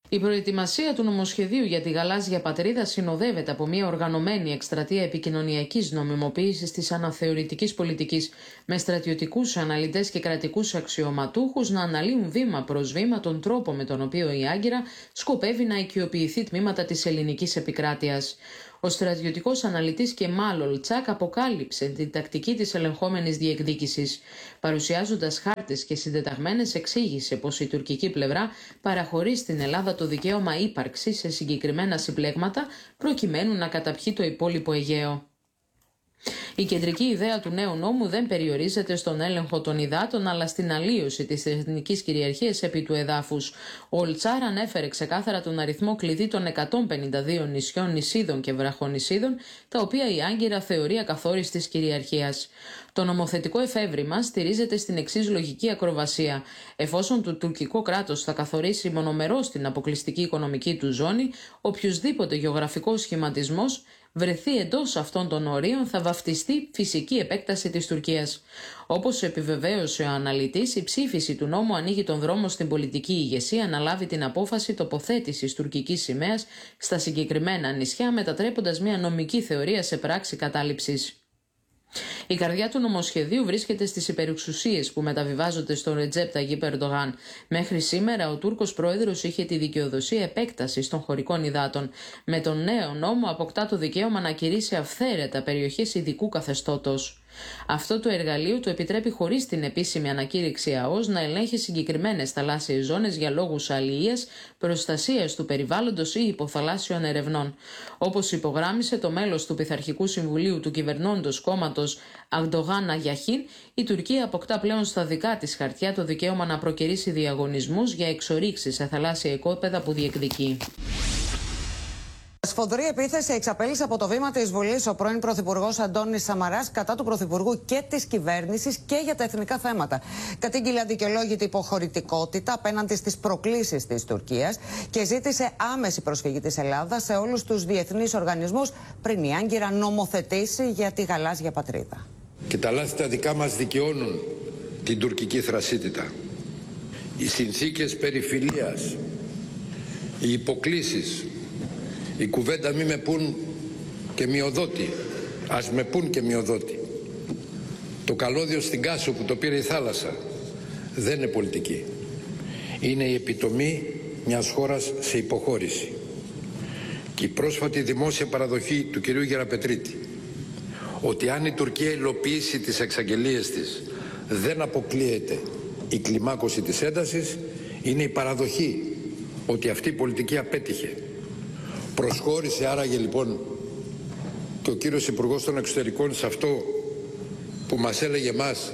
Η προετοιμασία του νομοσχεδίου για τη γαλάζια πατρίδα συνοδεύεται από μια οργανωμένη εκστρατεία επικοινωνιακής νομιμοποίησης της αναθεωρητικής πολιτικής, με στρατιωτικούς αναλυτές και κρατικούς αξιωματούχους να αναλύουν βήμα προς βήμα τον τρόπο με τον οποίο η Άγκυρα σκοπεύει να οικειοποιηθεί τμήματα της ελληνικής επικράτειας. Ο στρατιωτικός αναλυτής Κεμάλ Ολτσάκ αποκάλυψε την τακτική της ελεγχόμενης διεκδίκησης. Παρουσιάζοντας χάρτες και συντεταγμένες, εξήγησε πως η τουρκική πλευρά παραχωρεί στην Ελλάδα το δικαίωμα ύπαρξης σε συγκεκριμένα συμπλέγματα προκειμένου να καταπιεί το υπόλοιπο Αιγαίο. Η κεντρική ιδέα του νέου νόμου δεν περιορίζεται στον έλεγχο των υδάτων, αλλά στην αλλίωση της εθνικής κυριαρχίας επί του εδάφους. Ο Ολτσάρ ανέφερε ξεκάθαρα τον αριθμό κλειδί των 152 νησιών, νησίδων και βραχονησίδων, τα οποία η Άγκυρα θεωρεί ακαθόριστης κυριαρχίας. Το νομοθετικό εφεύρημα στηρίζεται στην εξής λογική ακροβασία. Εφόσον το τουρκικό κράτος θα καθορίσει μονομερώς την αποκλειστική οικονομική του ζώνη, οποιουσδήποτε γεωγραφικός σχηματισμός βρεθεί εντός αυτών των ορίων θα βαφτιστεί φυσική επέκταση της Τουρκίας. Όπως επιβεβαίωσε ο αναλυτής, η ψήφιση του νόμου ανοίγει τον δρόμο στην πολιτική ηγεσία να λάβει την απόφαση τοποθέτησης τουρκικής σημαίας στα συγκεκριμένα νησιά, μετατρέποντας μια νομική θεωρία σε πράξη κατάληψης. Η καρδιά του νομοσχεδίου βρίσκεται στις υπερεξουσίες που μεταβιβάζονται στον Ρετζέπ Ταγιπ Ερντογάν. Μέχρι σήμερα ο Τούρκος πρόεδρος είχε τη δικαιοδοσία επέκτασης των χωρικών υδάτων. Με τον νέο νόμο αποκτά το δικαίωμα να κηρύσει αυθαίρετα περιοχές ειδικού καθεστώτος. Αυτό το εργαλείο του επιτρέπει χωρίς την επίσημη ανακήρυξη ΑΟΣ να ελέγχει συγκεκριμένες θαλάσσιες ζώνες για λόγους αλληλείας, προστασίας του περιβάλλοντος ή υποθαλάσσιων ερευνών. Όπως υπογράμμισε το μέλος του Πειθαρχικού Συμβουλίου του κυβερνώντος κόμματος Αγντογάν Αγιαχίν, η Τουρκία αποκτά πλέον στα δικά της χαρτιά το δικαίωμα να προκηρύσει διαγωνισμούς για εξορίξεις σε θαλάσσια οικόπεδα που διεκδικεί. Σφοδρή επίθεση εξαπέλυσε από το βήμα της Βουλής ο πρώην Πρωθυπουργός Αντώνης Σαμαράς κατά του Πρωθυπουργού και της κυβέρνησης και για τα εθνικά θέματα. Κατήγγειλε αδικαιολόγητη υποχωρητικότητα απέναντι στις προκλήσεις της Τουρκίας και ζήτησε άμεση προσφυγή της Ελλάδας σε όλους τους διεθνείς οργανισμούς πριν η Άγκυρα νομοθετήσει για τη γαλάζια πατρίδα. Και τα λάθη τα δικά μας δικαιώνουν την τουρκική θρασίτητα. Οι συνθήκες περιφιλίας, οι υποκλίσεις, η κουβέντα μη με πουν και μειοδότη, ας με πουν και μειοδότη. Το καλώδιο στην Κάσο που το πήρε η θάλασσα δεν είναι πολιτική. Είναι η επιτομή μιας χώρας σε υποχώρηση. Και η πρόσφατη δημόσια παραδοχή του κυρίου Γεραπετρίτη ότι αν η Τουρκία υλοποιήσει τις εξαγγελίες της δεν αποκλείεται η κλιμάκωση της έντασης είναι η παραδοχή ότι αυτή η πολιτική απέτυχε. Προσχώρησε άραγε λοιπόν και ο κύριος Υπουργός των Εξωτερικών σε αυτό που μας έλεγε μας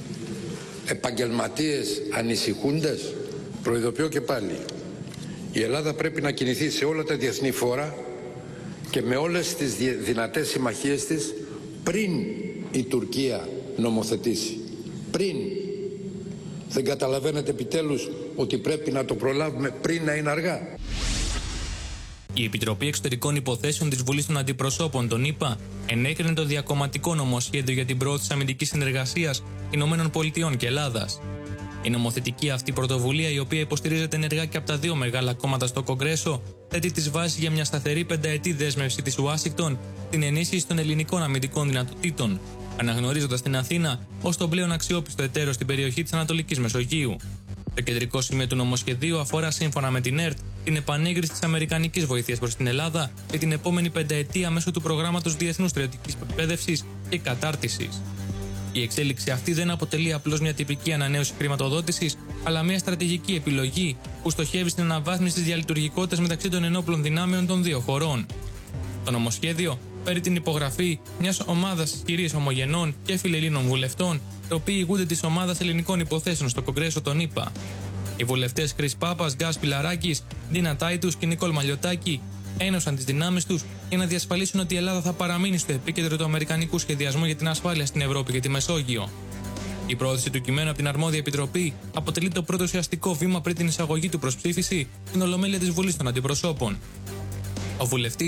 επαγγελματίες ανησυχούντες. Προειδοποιώ και πάλι, η Ελλάδα πρέπει να κινηθεί σε όλα τα διεθνή φόρα και με όλες τις δυνατές συμμαχίες της πριν η Τουρκία νομοθετήσει. Πριν. Δεν καταλαβαίνετε επιτέλους ότι πρέπει να το προλάβουμε πριν να είναι αργά. Η Επιτροπή Εξωτερικών Υποθέσεων της Βουλής των Αντιπροσώπων των ΗΠΑ ενέκρινε το διακομματικό νομοσχέδιο για την προώθηση αμυντικής συνεργασίας ΗΠΑ και Ελλάδας. Η νομοθετική αυτή πρωτοβουλία, η οποία υποστηρίζεται ενεργά και από τα δύο μεγάλα κόμματα στο Κογκρέσο, θέτει τις βάσεις για μια σταθερή πενταετή δέσμευση της Ουάσιγκτον στην ενίσχυση των ελληνικών αμυντικών δυνατοτήτων, αναγνωρίζοντας την Αθήνα ως τον πλέον αξιόπιστο εταίρο στην περιοχή της Ανατολικής Μεσογείου. Το κεντρικό σημείο του νομοσχεδίου αφορά, σύμφωνα με την ΕΡΤ, την επανέγκριση της αμερικανικής βοήθειας προς την Ελλάδα για την επόμενη πενταετία μέσω του προγράμματος διεθνούς στρατιωτικής εκπαίδευσης και κατάρτισης. Η εξέλιξη αυτή δεν αποτελεί απλώς μια τυπική ανανέωση χρηματοδότησης, αλλά μια στρατηγική επιλογή που στοχεύει στην αναβάθμιση της διαλειτουργικότητας μεταξύ των ενόπλων δυνάμεων των δύο χωρών. Το νομοσχέδιο φέρει την υπογραφή μιας ομάδας ισχυρής ομογενών και φιλελλήνων βουλευτών, οι οποίοι ηγούνται της ομάδας ελληνικών υποθέσεων στο Κογκρέσο των ΗΠΑ. Οι βουλευτές Κρίς Πάπας, Γκάς Πιλαράκης, Ντίνα Τάιτους και Νικόλ Μαλιωτάκη ένωσαν τις δυνάμεις τους για να διασφαλίσουν ότι η Ελλάδα θα παραμείνει στο επίκεντρο του αμερικανικού σχεδιασμού για την ασφάλεια στην Ευρώπη και τη Μεσόγειο. Η πρόθεση του κειμένου από την αρμόδια επιτροπή αποτελεί το πρώτο ουσιαστικό βήμα πριν την εισαγωγή του προς ψήφιση στην Ολομέλεια της Βουλής των Αντιπροσώπων. Ο βουλευτής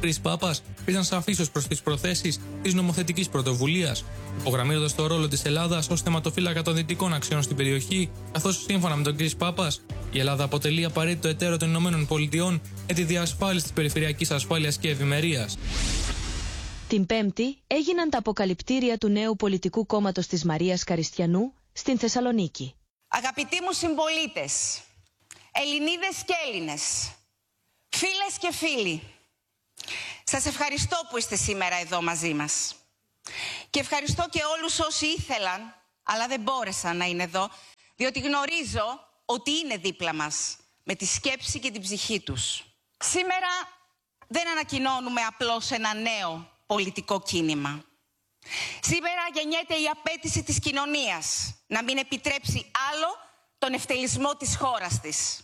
Κρίς Πάπας ήταν σαφής ως προς τις προθέσεις της νομοθετικής πρωτοβουλίας, υπογραμμίζοντας το ρόλο της Ελλάδας ως θεματοφύλακα των δυτικών αξιών στην περιοχή, καθώς σύμφωνα με τον Κρίς Πάπας, η Ελλάδα αποτελεί απαραίτητο εταίρο των ΗΠΑ για τη διασφάλιση της περιφερειακής ασφάλειας και ευημερίας. Την Πέμπτη έγιναν τα αποκαλυπτήρια του νέου πολιτικού κόμματος της Μαρίας Καριστιανού στην Θεσσαλονίκη. Αγαπητοί μου συμπολίτες, Ελληνίδες και Έλληνες, φίλες και φίλοι, σας ευχαριστώ που είστε σήμερα εδώ μαζί μας. Και ευχαριστώ και όλους όσοι ήθελαν, αλλά δεν μπόρεσαν να είναι εδώ, διότι γνωρίζω ότι είναι δίπλα μας, με τη σκέψη και την ψυχή τους. Σήμερα δεν ανακοινώνουμε απλώς ένα νέο πολιτικό κίνημα. Σήμερα γεννιέται η απέτηση της κοινωνίας να μην επιτρέψει άλλο τον ευτελισμό της χώρας της.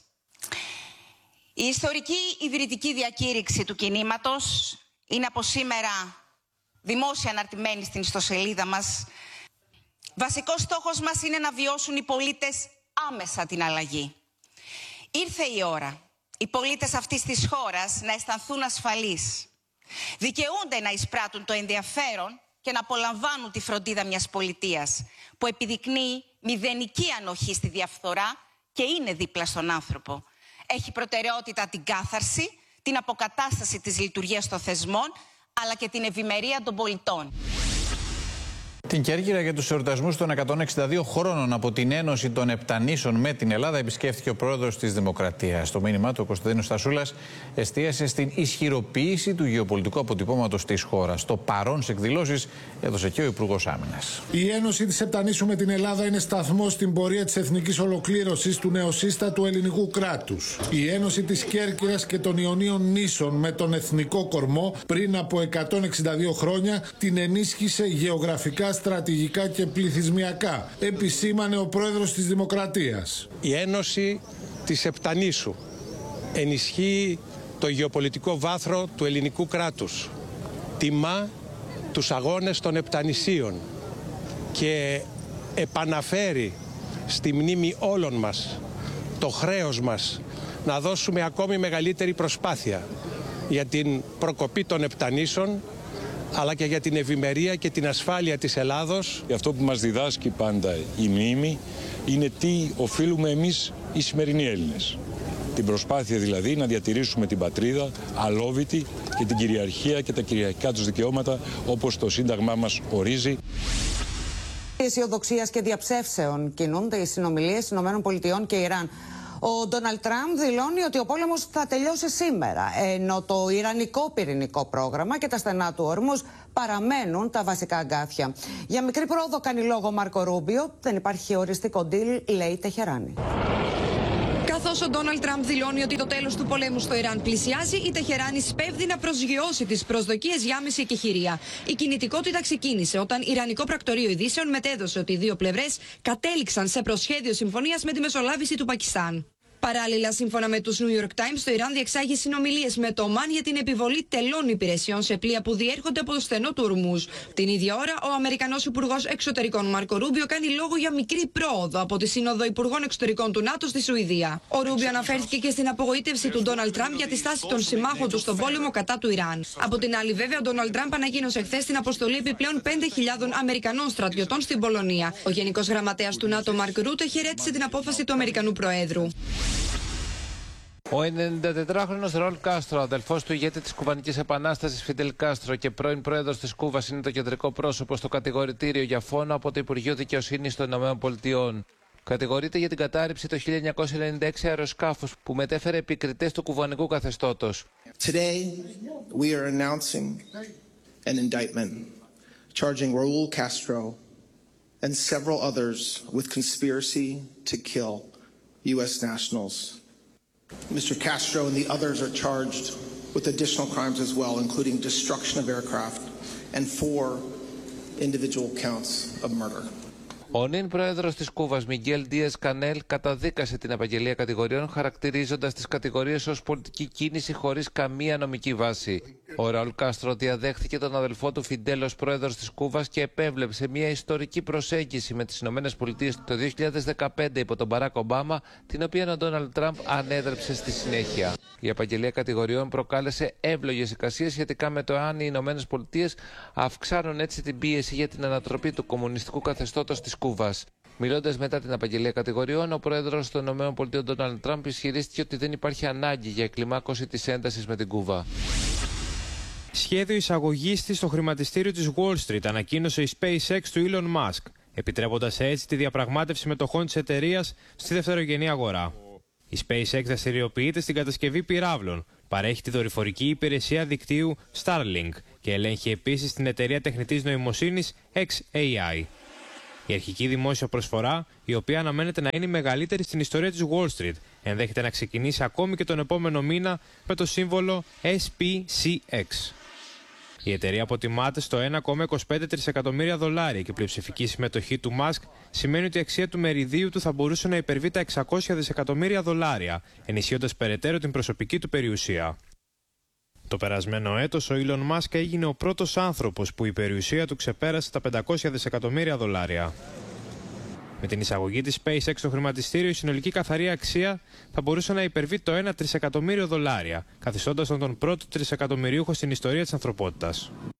Η ιστορική ιδρυτική διακήρυξη του κινήματος είναι από σήμερα δημόσια αναρτημένη στην ιστοσελίδα μας. Βασικός στόχος μας είναι να βιώσουν οι πολίτες άμεσα την αλλαγή. Ήρθε η ώρα οι πολίτες αυτής της χώρας να αισθανθούν ασφαλείς. Δικαιούνται να εισπράττουν το ενδιαφέρον και να απολαμβάνουν τη φροντίδα μιας πολιτείας που επιδεικνύει μηδενική ανοχή στη διαφθορά και είναι δίπλα στον άνθρωπο. Έχει προτεραιότητα την κάθαρση, την αποκατάσταση της λειτουργίας των θεσμών, αλλά και την ευημερία των πολιτών. Την Κέρκυρα για τους εορτασμούς των 162 χρόνων από την Ένωση των Επτανήσων με την Ελλάδα επισκέφθηκε ο πρόεδρος της Δημοκρατίας. Το μήνυμά του, ο Κωνσταντίνος Στασούλας, εστίασε στην ισχυροποίηση του γεωπολιτικού αποτυπώματος της χώρας. Το παρόν σε εκδηλώσεις έδωσε και ο Υπουργός Άμυνας. Η Ένωση της Επτανήσου με την Ελλάδα είναι σταθμός στην πορεία της εθνικής ολοκλήρωσης του νεοσύστατου ελληνικού κράτους. Η Ένωση της Κέρκυρας και των Ιωνίων νήσων με τον εθνικό κορμό πριν από 162 χρόνια την ενίσχυσε γεωγραφικά, στρατηγικά και πληθυσμιακά, επισήμανε ο πρόεδρος της Δημοκρατίας. Η Ένωση της Επτανήσου ενισχύει το γεωπολιτικό βάθρο του ελληνικού κράτους, τιμά τους αγώνες των Επτανησίων και επαναφέρει στη μνήμη όλων μας το χρέος μας να δώσουμε ακόμη μεγαλύτερη προσπάθεια για την προκοπή των Επτανήσων, αλλά και για την ευημερία και την ασφάλεια της Ελλάδος. Αυτό που μας διδάσκει πάντα η μνήμη είναι τι οφείλουμε εμείς οι σημερινοί Έλληνες. Την προσπάθεια δηλαδή να διατηρήσουμε την πατρίδα αλόβητη και την κυριαρχία και τα κυριαρχικά τους δικαιώματα όπως το Σύνταγμά μας ορίζει. Αισιοδοξίας και διαψεύσεων κινούνται οι συνομιλίες ΗΠΑ και Ιράν. Ο Ντόναλντ Τραμπ δηλώνει ότι ο πόλεμος θα τελειώσει σήμερα, ενώ το ιρανικό πυρηνικό πρόγραμμα και τα στενά του ορμούς παραμένουν τα βασικά αγκάθια. Για μικρή πρόοδο κάνει λόγο ο Μάρκο Ρούμπιο, δεν υπάρχει οριστικό deal, λέει η Τεχεράνη. Καθώς ο Ντόναλντ Τραμπ δηλώνει ότι το τέλος του πολέμου στο Ιράν πλησιάζει, η Τεχεράνη σπέβδει να προσγειώσει τις προσδοκίες για άμεση εκεχηρία. Η κινητικότητα ξεκίνησε όταν Ιρανικό Πρακτορείο Ειδήσεων μετέδωσε ότι οι δύο πλευρές κατέληξαν σε προσχέδιο συμφωνίας με τη μεσολάβηση του Πακιστάν. Παράλληλα, σύμφωνα με τους New York Times, το Ιράν διεξάγει συνομιλίες με το Ομάν για την επιβολή τελών υπηρεσιών σε πλοία που διέρχονται από το στενό του Ορμούζ. Την ίδια ώρα, ο Αμερικανός Υπουργός Εξωτερικών Μάρκο Ρούμπιο κάνει λόγο για μικρή πρόοδο από τη Σύνοδο Υπουργών Εξωτερικών του ΝΑΤΟ στη Σουηδία. Ο Ρούμπιο αναφέρθηκε και στην απογοήτευση του Ντόναλντ Τραμπ για τη στάση των συμμάχων του στον πόλεμο κατά του Ιράν. Από την άλλη, βέβαια, ο Ντόναλντ Τραμπ ανακοίνωσε χθες την αποστολή επιπλέον 5.000 Αμερικανών στρατιωτών στην Πολωνία. Ο Γενικός Γραμματέας του ΝΑΤΟ, Μαρκ Ρούτε, χαιρέτησε την απόφαση του Αμερικανού Προέδρου. Ο 94χρονος Ραούλ Κάστρο, αδελφός του ηγέτη της Κουβανικής Επανάστασης Φιντελ Κάστρο και πρώην πρόεδρος της Κούβας, είναι το κεντρικό πρόσωπο στο κατηγορητήριο για φόνο από το Υπουργείο Δικαιοσύνης των ΗΠΑ. Κατηγορείται για την κατάρριψη το 1996 αεροσκάφους που μετέφερε επικριτές του κουβανικού καθεστώτος. Today we are announcing an indictment charging Raul Castro and several others with conspiracy to kill U.S. nationals. Mr. Castro and the others are charged with additional crimes as well, including destruction of aircraft and 4 individual counts of murder. Ο νυν πρόεδρος της Κούβας, Μιγγέλ Ντίας Κανέλ, καταδίκασε την απαγγελία κατηγοριών, χαρακτηρίζοντας τις κατηγορίες ως πολιτική κίνηση χωρίς καμία νομική βάση. Ο Ραούλ Κάστρο διαδέχθηκε τον αδελφό του Φιντέλ ως πρόεδρος της Κούβας και επέβλεψε μια ιστορική προσέγγιση με τις ΗΠΑ το 2015 υπό τον Μπαράκ Ομπάμα, την οποία ο Ντόναλντ Τραμπ ανέδρεψε στη συνέχεια. Η απαγγελία κατηγοριών προκάλεσε εύλογες εικασίες σχετικά με το αν οι ΗΠΑ αυξάνουν έτσι την πίεση για την ανατροπή του κομμουνιστικού καθεστώτος της Κούβας. Μιλώντας μετά την απαγγελία κατηγοριών, ο πρόεδρος των ΗΠΑ Ντόναλντ Τραμπ ισχυρίστηκε ότι δεν υπάρχει ανάγκη για κλιμάκωση της έντασης με την Κούβα. Σχέδιο εισαγωγής της στο χρηματιστήριο της Wall Street ανακοίνωσε η SpaceX του Elon Musk, επιτρέποντας έτσι τη διαπραγμάτευση μετοχών της εταιρείας στη δευτερογενή αγορά. Η SpaceX δραστηριοποιείται στην κατασκευή πυράβλων, παρέχει τη δορυφορική υπηρεσία δικτύου Starlink και ελέγχει επίσης την εταιρεία τεχνητής νοημοσύνης xAI. Η αρχική δημόσια προσφορά, η οποία αναμένεται να είναι η μεγαλύτερη στην ιστορία της Wall Street, ενδέχεται να ξεκινήσει ακόμη και τον επόμενο μήνα με το σύμβολο SPCX. Η εταιρεία αποτιμάται στο 1,25 τρισεκατομμύρια δολάρια και η πλειοψηφική συμμετοχή του Musk σημαίνει ότι η αξία του μεριδίου του θα μπορούσε να υπερβεί τα 600 δισεκατομμύρια δολάρια, ενισχύοντας περαιτέρω την προσωπική του περιουσία. Το περασμένο έτος ο Elon Musk έγινε ο πρώτος άνθρωπος που η περιουσία του ξεπέρασε τα 500 δισεκατομμύρια δολάρια. Με την εισαγωγή της SpaceX στο χρηματιστήριο, η συνολική καθαρή αξία θα μπορούσε να υπερβεί το 1 τρισεκατομμύριο δολάρια, καθιστώντας τον πρώτο τρισεκατομμυρίουχο στην ιστορία της ανθρωπότητας.